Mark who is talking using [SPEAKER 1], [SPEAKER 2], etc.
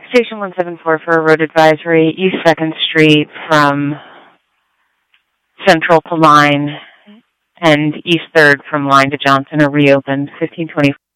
[SPEAKER 1] Station 174 for a road advisory. East 2nd Street from Central to Line and East 3rd from Line to Johnson are reopened. 1524